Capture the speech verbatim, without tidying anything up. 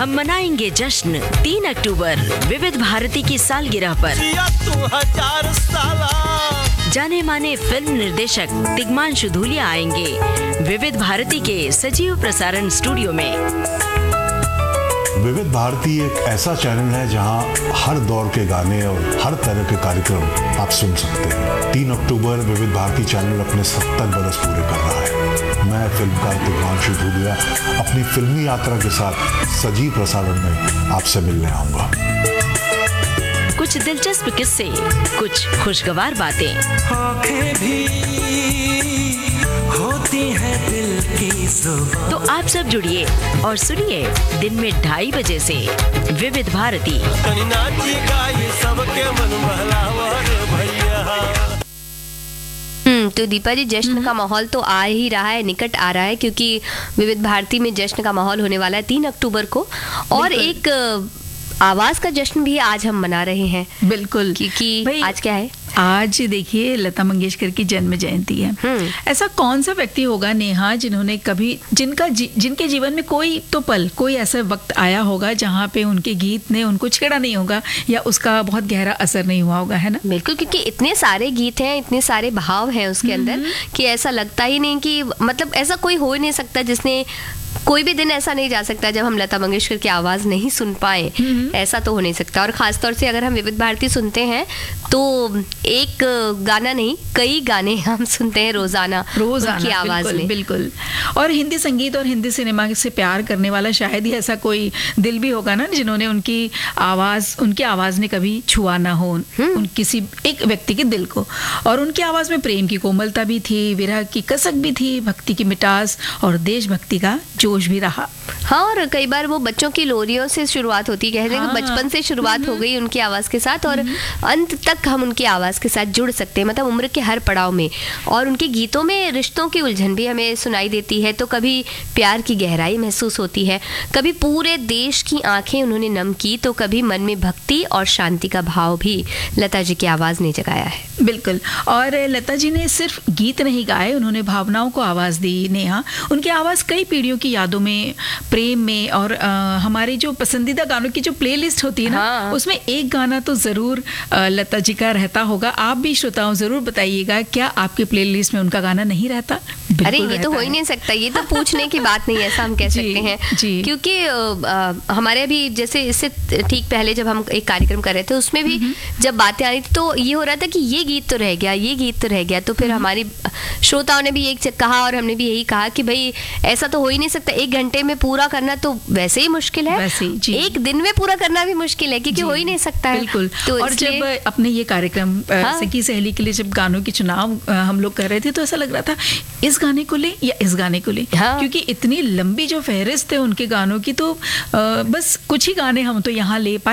हम मनाएंगे जश्न तीन अक्टूबर विविध भारती की सालगिरह पर। जाने माने फिल्म निर्देशक तिग्मांशु धूलिया आएंगे विविध भारती के सजीव प्रसारण स्टूडियो में। विविध भारती एक ऐसा चैनल है जहां हर दौर के गाने और हर तरह के कार्यक्रम आप सुन सकते हैं। तीन अक्टूबर विविध भारती चैनल अपने सत्तर बरस पूरे कर रहा है। मैं फिल्मकार तिग्मांशु धूलिया अपनी फिल्मी यात्रा के साथ सजीव प्रसारण में आपसे मिलने आऊंगा। कुछ दिलचस्प किस्से, कुछ खुशगवार बातें, आँखें भी होती हैं दिल की जुबान। तो आप सब जुड़िए और सुनिए दिन में ढाई बजे से विविध भारती। हम्म तो दीपा जी, जश्न का माहौल तो आ ही रहा है, निकट आ रहा है, क्योंकि विविध भारती में जश्न का माहौल होने वाला है तीन अक्टूबर को। और एक आवाज का जश्न भी आज हम मना रहे हैं। बिल्कुल, क्योंकि आज क्या है? आज देखिए लता मंगेशकर की जन्म जयंती है। ऐसा कौन सा व्यक्ति होगा नेहा जिन्होंने कभी जिनका जी, जिनके जीवन में कोई तो पल, कोई ऐसा वक्त आया होगा जहाँ पे उनके गीत ने उनको छेड़ा नहीं होगा या उसका बहुत गहरा असर नहीं हुआ होगा, है ना? बिल्कुल, क्योंकि इतने सारे गीत हैं, इतने सारे भाव हैं उसके अंदर कि ऐसा लगता ही नहीं कि मतलब ऐसा कोई हो ही नहीं सकता जिसने, कोई भी दिन ऐसा नहीं जा सकता जब हम लता मंगेशकर की आवाज़ नहीं सुन पाए। ऐसा तो हो नहीं सकता। और ख़ास तौर से अगर हम विविध भारती सुनते हैं तो एक गाना नहीं, कई गाने हम सुनते हैं रोजाना रोजाना की आवाज़ में। बिल्कुल। और हिंदी संगीत और हिंदी सिनेमा से प्यार करने वाला शायद ही ऐसा कोई दिल भी होगा ना जिन्होंने उनकी आवाज़ उनकी आवाज़ ने कभी छुआ ना हो उन किसी एक व्यक्ति के दिल को। और उनकी आवाज़ में प्रेम की कोमलता भी थी, विरह की कसक भी थी, भक्ति की मिठास और देशभक्ति का जोश भी रहा। हाँ, और कई बार वो बच्चों की लोरियों से शुरुआत होती है, कहते हैं कि बचपन से शुरुआत हो गई उनकी आवाज़ के साथ और अंत तक हम उनकी आवाज़ के साथ जुड़ सकते हैं, मतलब उम्र के हर पड़ाव में। और उनके गीतों में रिश्तों की उलझन भी हमें सुनाई देती है, तो कभी प्यार की गहराई महसूस होती है, कभी पूरे देश की आंखें उन्होंने नम की, तो कभी मन में भक्ति और शांति का भाव भी लता जी की आवाज़ ने जगाया है। बिल्कुल। और लता जी ने सिर्फ गीत नहीं गाए, उन्होंने भावनाओं को आवाज़ दी। नेहा, उनकी आवाज़ कई पीढ़ियों की यादों में, प्रेम में और आ, हमारी जो पसंदीदा गानों की जो प्लेलिस्ट होती है ना, हाँ। उसमें एक गाना तो ज़रूर लता जी का रहता होगा। आप भी श्रोताओं ज़रूर बताइएगा, क्या आपके प्लेलिस्ट में उनका गाना नहीं रहता? अरे ये तो हो ही नहीं सकता, ये तो पूछने की बात नहीं है, ऐसा हम कह सकते हैं। क्योंकि आ, हमारे अभी जैसे इससे ठीक पहले जब हम एक कार्यक्रम कर रहे थे उसमें भी जब बातें आ रही थी तो ये हो रहा था कि ये गीत तो रह गया, ये गीत तो रह गया। तो फिर हमारी श्रोताओं ने भी एक कहा और हमने भी यही कहा कि भाई ऐसा तो हो ही नहीं सकता, एक घंटे में पूरा करना तो वैसे ही मुश्किल है, एक दिन में पूरा करना भी मुश्किल है, क्योंकि हो ही नहीं सकता है। बिल्कुल। तो और जब अपने ये कार्यक्रम हाँ। सखी सहेली के लिए जब गानों की चुनाव हम लोग कर रहे थे तो ऐसा लग रहा था इस गाने को ले या इस गाने को ले, हाँ। क्योंकि इतनी लंबी जो फहरिस्त है उनके गानों की, तो बस कुछ ही गाने हम तो यहाँ ले पाए।